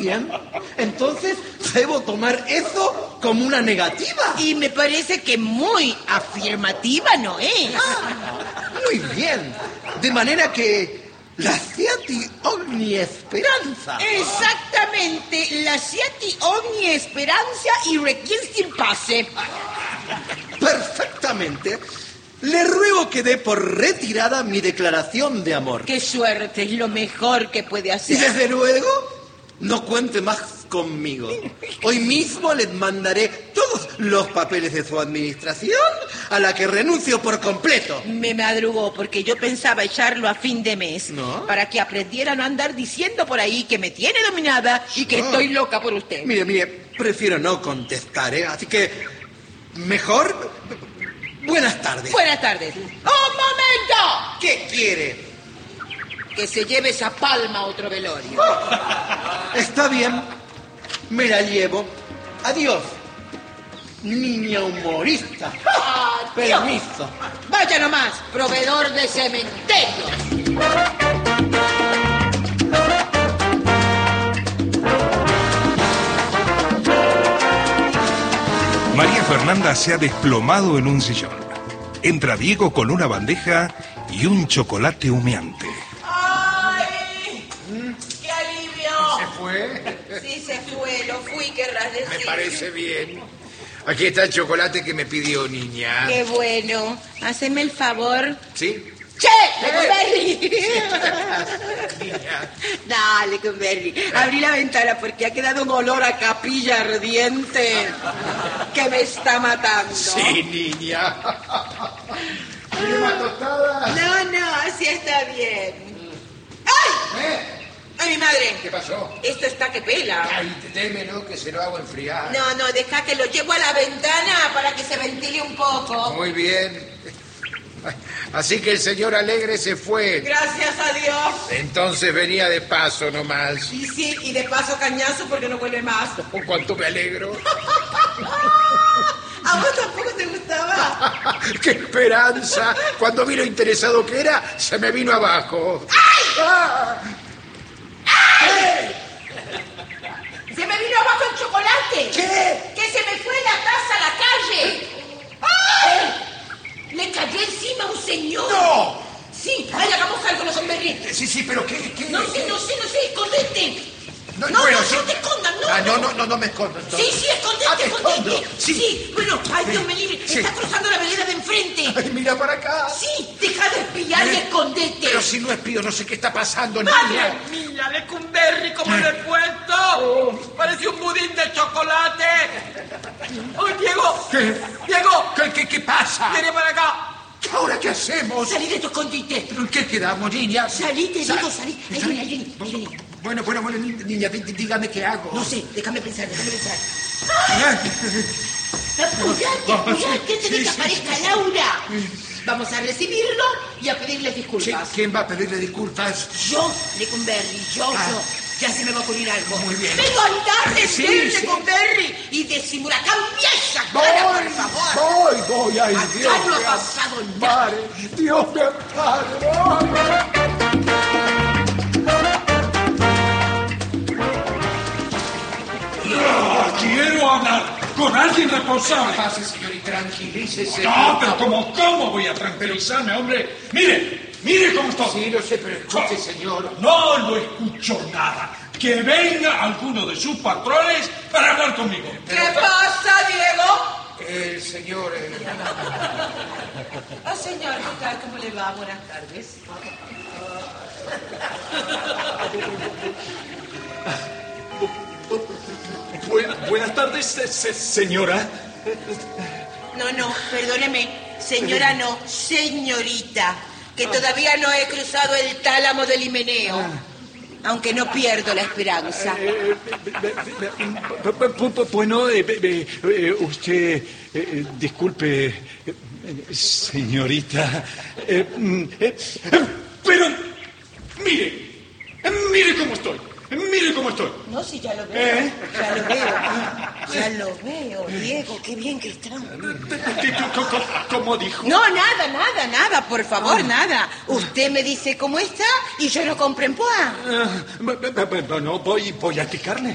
bien. Entonces, debo tomar eso como una negativa. Y me parece que muy afirmativa no es. Muy bien. De manera que lasciati ogni speranza. Exactamente, lasciati ogni speranza y requiesci in pace. Perfectamente. Le ruego que dé por retirada mi declaración de amor. Qué suerte, es lo mejor que puede Y hacer. desde luego, no cuente más conmigo. Hoy mismo les mandaré todos los papeles de su administración, a la que renuncio por completo. Me madrugó porque yo pensaba echarlo a fin de mes. ¿No? Para que aprendiera a no andar diciendo por ahí que me tiene dominada y que estoy loca por usted. Mire, prefiero no contestar, ¿eh? Así que, mejor, buenas tardes. Buenas tardes. ¡Un momento! ¿Qué quiere? Que se lleve esa palma a otro velorio. Está bien, me la llevo. Adiós, niña humorista. Adiós. Permiso. Vaya nomás, proveedor de cementerios. María Fernanda se ha desplomado en un sillón. Entra Diego con una bandeja y un chocolate humeante. ¡Ay! ¡Qué alivio! ¿Se fue? Sí, se fue, lo fui, querrás decir. Me parece bien. Aquí está el chocolate que me pidió, niña. Qué bueno. Haceme el favor. ¿Sí? ¡Che! ¡Lecumberri! Niña. Dale, Lecumberri. Abrí la ventana porque ha quedado un olor a capilla ardiente que me está matando. Sí, niña. ¿Quiere más tostada? No, así está bien. ¡Ay! ¿Eh? ¡Ay, mi madre! ¿Qué pasó? Esto está que pela. Ay, démelo que se lo hago enfriar. No, deja que lo llevo a la ventana para que se ventile un poco. Muy bien. Así que el señor Alegre se fue. Gracias a Dios. Entonces venía de paso nomás. Y sí, y de paso cañazo porque no vuelve más. Oh, cuánto me alegro. ¿A vos tampoco te gustaba? ¡Qué esperanza! Cuando vi lo interesado que era, se me vino abajo. ¡Ah! ¡Se me vino abajo el chocolate! ¿Qué? ¡Que se me fue la taza a la calle! ¡Ay! ¡Le cayó encima un señor! ¡No! Sí, vaya, hagamos algo, los hombres. Sí, pero ¿qué? No sé, escondete. No, bueno, no te escondas, no. Ah, no me escondo. Entonces. Sí, escondete, Ah, ¿me escondo? escondete. Sí, bueno, ay, Dios me libre. Sí. Está cruzando la vereda de enfrente. Ay, mira para acá. Sí, deja de espiar y escondete. Pero si no espío, no sé qué está pasando, ¡Madre niña. mía, Lecumberri, como lo he puesto! Parece un budín de chocolate. ¡Oh, Diego! ¿Qué? ¡Diego! ¿Qué pasa? ¡Viene para acá! ¿Ahora qué hacemos? Salí de tu escondite. ¿Pero en qué quedamos, niña? Salí, te digo, salí. Ahí viene. Bueno, niña, dígame qué hago. No sé, déjame pensar. Apurate, antes de que aparezca Laura. Vamos a recibirlo y a pedirle Sí, disculpas. ¿quién va a pedirle disculpas? Yo, Lecumberri, yo. Ya se me va a ocurrir algo. Muy bien. Pero andate, Sí, Lecumberri, y disimula. Cambia esa cara, por favor. Voy, ay, Acá Dios. no ha me pasado nada. ampare. Dios me ampare. Quiero hablar con alguien responsable. Pase, señor, y tranquilícese. No, pero ¿cómo voy a tranquilizarme, hombre? Mire cómo estoy. Sí, lo sé, pero escuche, señor. No lo escucho nada. Que venga alguno de sus patrones para hablar conmigo. ¿Qué pasa, Diego? El señor... Señor, ¿qué tal? ¿Cómo le va? Buenas tardes. Buenas tardes, señora. No, perdóneme. Señora no, señorita. Que todavía no he cruzado el tálamo del himeneo. Aunque no pierdo la esperanza. Bueno, usted... disculpe, señorita. Pero, mire cómo estoy. Mire cómo estoy. No, sí, ya lo veo. Ya lo veo, Diego. Qué bien que está. ¿Cómo dijo? No, nada, por favor, nada. Usted me dice cómo está y yo lo compro en poa. No, voy a picarle.